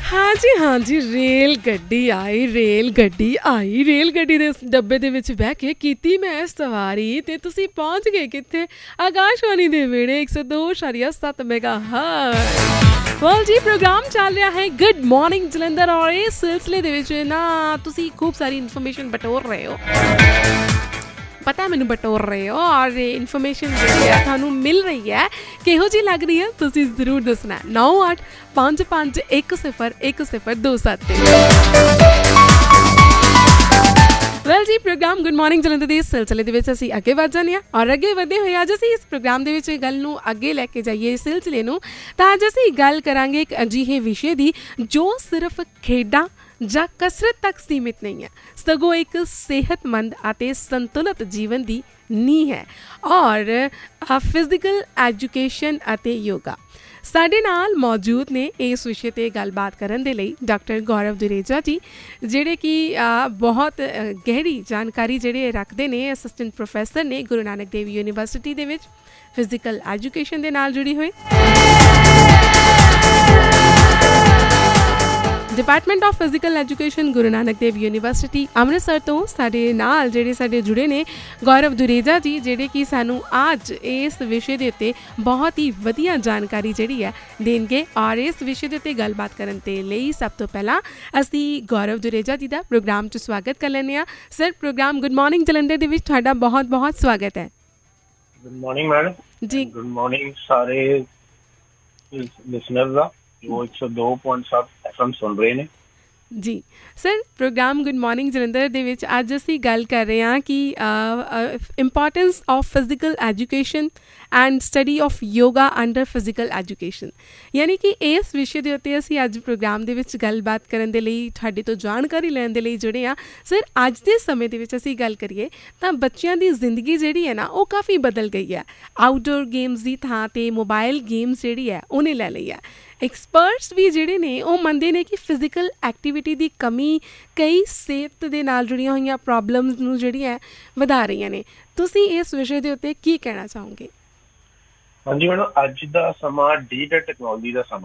हाँ जी, रेल गड्डी आई, रेल गड्डी ਦੇ ਡੱਬੇ ਦੇ ਵਿੱਚ ਬਹਿ ਕੇ ਕੀਤੀ ਮੈਂ ਸਵਾਰੀ ਤੇ ਤੁਸੀਂ ਪਹੁੰਚ ਗਏ ਕਿੱਥੇ? ਆਕਾਸ਼ਵਾਣੀ ਦੇ ਵਿਹੜੇ 102.7 ਮੈਗਾਹਰਟਜ਼। ਵੈਲ ਜੀ, ਪ੍ਰੋਗਰਾਮ ਚੱਲ ਰਿਹਾ ਹੈ ਗੁੱਡ ਮਾਰਨਿੰਗ ਜਲੰਧਰ ਔਰ ਇਸ ਸਿਲਸਿਲੇ ਦੇ ਵਿੱਚ ਨਾ ਤੁਸੀਂ ਖੂਬ ਸਾਰੀ ਇਨਫੋਰਮੇਸ਼ਨ ਬਟੋਰ ਰਹੇ ਹੋ। ਪਤਾ ਮੈਨੂੰ ਬਟੋਰ ਰਹੇ ਹੋ ਔਰ ਇਨਫੋਰਮੇਸ਼ਨ ਜਿਹੜੀ ਹੈ ਤੁਹਾਨੂੰ ਮਿਲ ਰਹੀ ਹੈ ਕਿਹੋ ਜਿਹੀ ਲੱਗ ਰਹੀ ਹੈ ਤੁਸੀਂ ਜ਼ਰੂਰ ਦੱਸਣਾ। 9855101027। ਵੈਲ ਜੀ, ਪ੍ਰੋਗਰਾਮ ਗੁੱਡ ਮਾਰਨਿੰਗ ਜਲੰਧਰ ਦੇ ਸਿਲਸਿਲੇ ਦੇ ਵਿੱਚ ਅਸੀਂ ਅੱਗੇ ਵੱਧ ਜਾਂਦੇ ਹਾਂ ਔਰ ਅੱਗੇ ਵਧਦੇ ਹੋਏ ਅੱਜ ਅਸੀਂ ਇਸ ਪ੍ਰੋਗਰਾਮ ਦੇ ਵਿੱਚ ਗੱਲ ਨੂੰ ਅੱਗੇ ਲੈ ਕੇ ਜਾਈਏ ਇਸ ਸਿਲਸਿਲੇ ਨੂੰ, ਤਾਂ ਅੱਜ ਅਸੀਂ ਗੱਲ ਕਰਾਂਗੇ ਇੱਕ ਅਜਿਹੇ ਵਿਸ਼ੇ ਦੀ ਜੋ ਸਿਰਫ ਖੇਡਾਂ ਜਾਂ ਕਸਰਤ ਤੱਕ ਸੀਮਿਤ ਨਹੀਂ ਹੈ, ਸਗੋਂ ਇੱਕ ਸਿਹਤਮੰਦ ਅਤੇ ਸੰਤੁਲਿਤ ਜੀਵਨ ਦੀ ਨੀਂਹ ਹੈ ਔਰ ਫਿਜ਼ੀਕਲ ਐਜੂਕੇਸ਼ਨ ਅਤੇ ਯੋਗਾ। ਸਾਡੇ ਨਾਲ ਮੌਜੂਦ ਨੇ ਇਸ ਵਿਸ਼ੇ 'ਤੇ ਗੱਲਬਾਤ ਕਰਨ ਦੇ ਲਈ ਡਾਕਟਰ ਗੌਰਵ ਦੁਰੇਜਾ ਜੀ, ਜਿਹੜੇ ਕਿ ਬਹੁਤ ਗਹਿਰੀ ਜਾਣਕਾਰੀ ਜਿਹੜੇ ਰੱਖਦੇ ਨੇ, ਅਸਿਸਟੈਂਟ ਪ੍ਰੋਫੈਸਰ ਨੇ ਗੁਰੂ ਨਾਨਕ ਦੇਵ ਯੂਨੀਵਰਸਿਟੀ ਦੇ ਵਿੱਚ ਫਿਜ਼ੀਕਲ ਐਜੂਕੇਸ਼ਨ ਦੇ ਨਾਲ ਜੁੜੀ ਹੋਈ। Department of physical education Guru Nanak Dev university Amritsar ਤੋਂ ਸਾਡੇ ਨਾਲ ਜਿਹੜੇ ਜੁੜੇ ਨੇ ਗੌਰਵ ਦੁਰੇਜਾ ਜੀ, ਜਿਹੜੇ ਕਿ ਸਾਨੂੰ ਅੱਜ ਇਸ ਵਿਸ਼ੇ ਦੇ ਉੱਤੇ ਬਹੁਤ ਹੀ ਵਧੀਆ ਜਾਣਕਾਰੀ ਜਿਹੜੀ ਹੈ ਦੇਣਗੇ। ਔਰ ਇਸ ਵਿਸ਼ੇ ਦੇ ਉੱਤੇ ਗੱਲਬਾਤ ਕਰਨ ਦੇ ਲਈ ਸਭ ਤੋਂ ਪਹਿਲਾਂ ਅਸੀਂ ਗੌਰਵ ਦੁਰੇਜਾ ਜੀ ਦਾ ਪ੍ਰੋਗਰਾਮ 'ਚ ਸਵਾਗਤ ਕਰ ਲੈਂਦੇ ਹਾਂ। Sir, programme good morning Jalandhar ਦੇ ਵਿੱਚ ਤੁਹਾਡਾ ਬਹੁਤ ਬਹੁਤ ਸਵਾਗਤ ਹੈ। ਗੁੱਡ ਮਾਰਨਿੰਗ ਮੈਡਮ ਜੀ। ਗੁੱਡ ਮਾਰਨਿੰਗ ਸਾਰੇ ਲਿਸਨਰਸ ਦਾ ਜੋ 102.7 FM ਸੁਣ ਰਹੇ ਨੇ ਜੀ। Sir, programme good morning Jalandhar ਦੇ ਵਿੱਚ ਅੱਜ ਅਸੀਂ ਗੱਲ ਕਰ ਰਹੇ ਹਾਂ ਕਿ importance of physical education and study of yoga under physical education, ਯਾਨੀ ਕਿ ਇਸ ਵਿਸ਼ੇ ਦੇ ਉੱਤੇ ਅਸੀਂ ਅੱਜ ਪ੍ਰੋਗਰਾਮ ਦੇ ਵਿੱਚ ਗੱਲਬਾਤ ਕਰਨ ਦੇ ਲਈ ਤੁਹਾਡੇ ਤੋਂ ਜਾਣਕਾਰੀ ਲੈਣ ਦੇ ਲਈ ਜੁੜੇ ਹਾਂ। ਸਰ, ਅੱਜ ਦੇ ਸਮੇਂ ਦੇ ਵਿੱਚ ਅਸੀਂ ਗੱਲ ਕਰੀਏ ਤਾਂ ਬੱਚਿਆਂ ਦੀ ਜ਼ਿੰਦਗੀ ਜਿਹੜੀ ਹੈ ਨਾ ਉਹ ਕਾਫੀ ਬਦਲ ਗਈ ਹੈ। ਆਊਟਡੋਰ ਗੇਮਸ ਦੀ ਥਾਂ 'ਤੇ ਮੋਬਾਈਲ ਗੇਮਸ ਜਿਹੜੀ ਹੈ ਉਹਨੇ ਲੈ ਲਈ ਹੈ। ਐਕਸਪਰਟਸ ਵੀ ਜਿਹੜੇ ਨੇ ਉਹ ਮੰਨਦੇ ਨੇ ਕਿ ਫਿਜ਼ੀਕਲ ਐਕਟੀਵਿਟੀ ਦੀ ਕਮੀ ਕਈ ਸਿਹਤ ਦੇ ਨਾਲ ਜੁੜੀਆਂ ਹੋਈਆਂ ਪ੍ਰੋਬਲਮਸ ਨੂੰ ਜਿਹੜੀਆਂ ਵਧਾ ਰਹੀਆਂ ਨੇ। ਤੁਸੀਂ ਇਸ ਵਿਸ਼ੇ ਦੇ ਉੱਤੇ ਕੀ ਕਹਿਣਾ ਚਾਹੋਗੇ? ਹਾਂਜੀ ਮੈਡਮ, ਅੱਜ ਦਾ ਸਮਾਂ ਡਿਜੀਟਲ ਟੈਕਨੋਲੋਜੀ ਦਾ ਸਮਾਂ